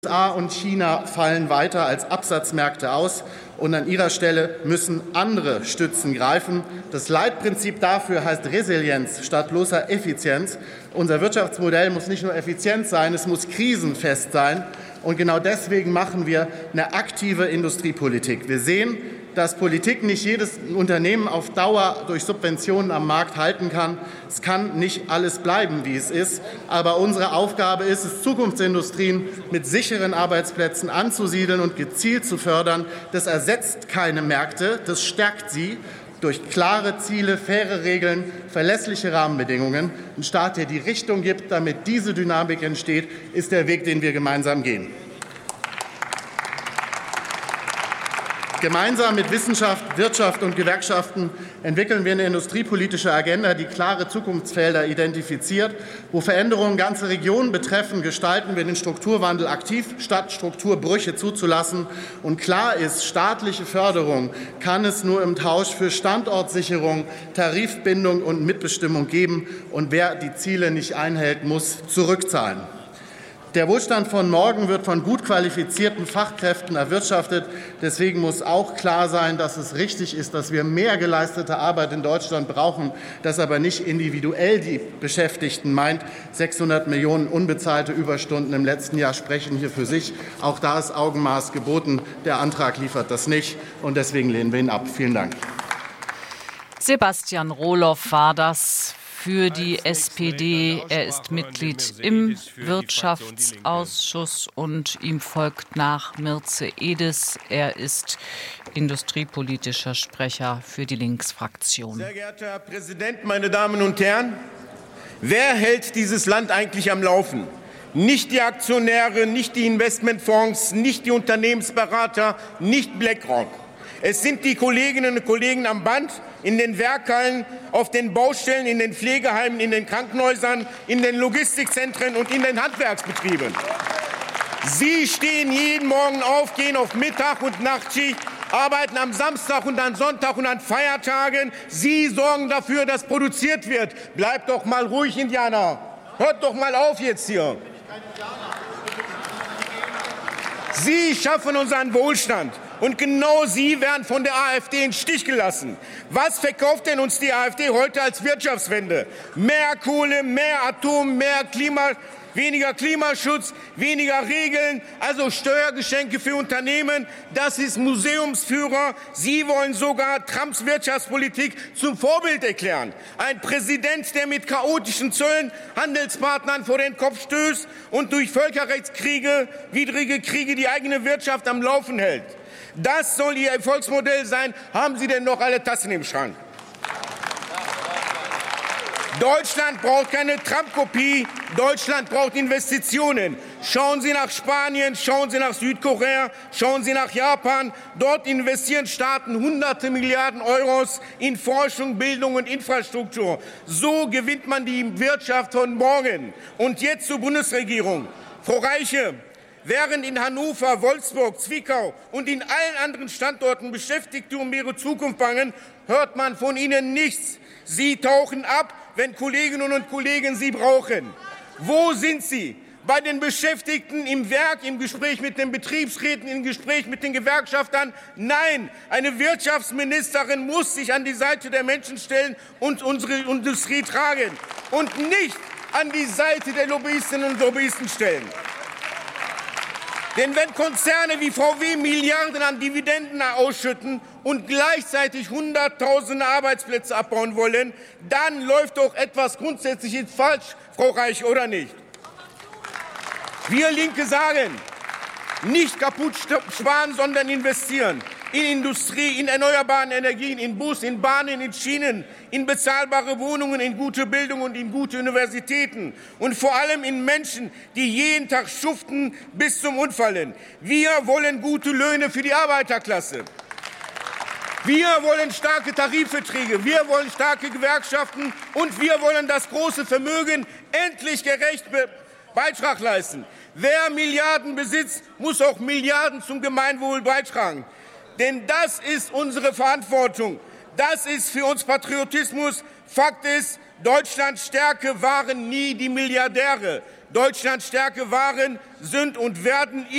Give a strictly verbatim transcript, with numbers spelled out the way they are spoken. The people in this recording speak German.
U S A und China fallen weiter als Absatzmärkte aus, und an ihrer Stelle müssen andere Stützen greifen. Das Leitprinzip dafür heißt Resilienz statt bloßer Effizienz. Unser Wirtschaftsmodell muss nicht nur effizient sein, es muss krisenfest sein. Und genau deswegen machen wir eine aktive Industriepolitik. Wir sehen, dass Politik nicht jedes Unternehmen auf Dauer durch Subventionen am Markt halten kann. Es kann nicht alles bleiben, wie es ist. Aber unsere Aufgabe ist es, Zukunftsindustrien mit sicheren Arbeitsplätzen anzusiedeln und gezielt zu fördern. Das ersetzt keine Märkte, das stärkt sie durch klare Ziele, faire Regeln, verlässliche Rahmenbedingungen. Ein Staat, der die Richtung gibt, damit diese Dynamik entsteht, ist der Weg, den wir gemeinsam gehen. Gemeinsam mit Wissenschaft, Wirtschaft und Gewerkschaften entwickeln wir eine industriepolitische Agenda, die klare Zukunftsfelder identifiziert. Wo Veränderungen ganze Regionen betreffen, gestalten wir den Strukturwandel aktiv, statt Strukturbrüche zuzulassen. Und klar ist, staatliche Förderung kann es nur im Tausch für Standortsicherung, Tarifbindung und Mitbestimmung geben. Und wer die Ziele nicht einhält, muss zurückzahlen. Der Wohlstand von morgen wird von gut qualifizierten Fachkräften erwirtschaftet. Deswegen muss auch klar sein, dass es richtig ist, dass wir mehr geleistete Arbeit in Deutschland brauchen, das aber nicht individuell die Beschäftigten meint. sechshundert Millionen unbezahlte Überstunden im letzten Jahr sprechen hier für sich. Auch da ist Augenmaß geboten. Der Antrag liefert das nicht, und deswegen lehnen wir ihn ab. Vielen Dank. Sebastian Rohloff war das für die S P D. Er ist Mitglied im Wirtschaftsausschuss, und ihm folgt nach Mirze Edes. Er ist industriepolitischer Sprecher für die Linksfraktion. Sehr geehrter Herr Präsident, meine Damen und Herren! Wer hält dieses Land eigentlich am Laufen? Nicht die Aktionäre, nicht die Investmentfonds, nicht die Unternehmensberater, nicht BlackRock. Es sind die Kolleginnen und Kollegen am Band, in den Werkhallen, auf den Baustellen, in den Pflegeheimen, in den Krankenhäusern, in den Logistikzentren und in den Handwerksbetrieben. Sie stehen jeden Morgen auf, gehen auf Mittag- und Nachtschicht, arbeiten am Samstag und an Sonntag und an Feiertagen. Sie sorgen dafür, dass produziert wird. Bleibt doch mal ruhig, Indianer. Hört doch mal auf jetzt hier. Sie schaffen unseren Wohlstand. Und genau Sie werden von der AfD im Stich gelassen. Was verkauft denn uns die AfD heute als Wirtschaftswende? Mehr Kohle, mehr Atom, mehr Klima, weniger Klimaschutz, weniger Regeln, also Steuergeschenke für Unternehmen. Das ist Museumsführer. Sie wollen sogar Trumps Wirtschaftspolitik zum Vorbild erklären. Ein Präsident, der mit chaotischen Zöllen Handelspartnern vor den Kopf stößt und durch Völkerrechtskriege, widrige Kriege die eigene Wirtschaft am Laufen hält. Das soll Ihr Erfolgsmodell sein. Haben Sie denn noch alle Tassen im Schrank? Deutschland braucht keine Trump-Kopie. Deutschland braucht Investitionen. Schauen Sie nach Spanien, schauen Sie nach Südkorea, schauen Sie nach Japan. Dort investieren Staaten hunderte Milliarden Euros in Forschung, Bildung und Infrastruktur. So gewinnt man die Wirtschaft von morgen. Und jetzt zur Bundesregierung. Frau Reiche, während in Hannover, Wolfsburg, Zwickau und in allen anderen Standorten Beschäftigte um ihre Zukunft bangen, hört man von Ihnen nichts. Sie tauchen ab, wenn Kolleginnen und Kollegen Sie brauchen. Wo sind Sie? Bei den Beschäftigten im Werk, im Gespräch mit den Betriebsräten, im Gespräch mit den Gewerkschaftern? Nein, eine Wirtschaftsministerin muss sich an die Seite der Menschen stellen und unsere Industrie tragen und nicht an die Seite der Lobbyistinnen und Lobbyisten stellen. Denn wenn Konzerne wie V W Milliarden an Dividenden ausschütten und gleichzeitig Hunderttausende Arbeitsplätze abbauen wollen, dann läuft doch etwas grundsätzlich falsch, Frau Reich, oder nicht? Wir Linke sagen, nicht kaputt sparen, sondern investieren. In Industrie, in erneuerbare Energien, in Bus, in Bahnen, in Schienen, in bezahlbare Wohnungen, in gute Bildung und in gute Universitäten. Und vor allem in Menschen, die jeden Tag schuften bis zum Umfallen. Wir wollen gute Löhne für die Arbeiterklasse. Wir wollen starke Tarifverträge, wir wollen starke Gewerkschaften, und wir wollen das große Vermögen endlich gerecht Beitrag leisten. Wer Milliarden besitzt, muss auch Milliarden zum Gemeinwohl beitragen. Denn das ist unsere Verantwortung. Das ist für uns Patriotismus. Fakt ist, Deutschlands Stärke waren nie die Milliardäre. Deutschlands Stärke waren, sind und werden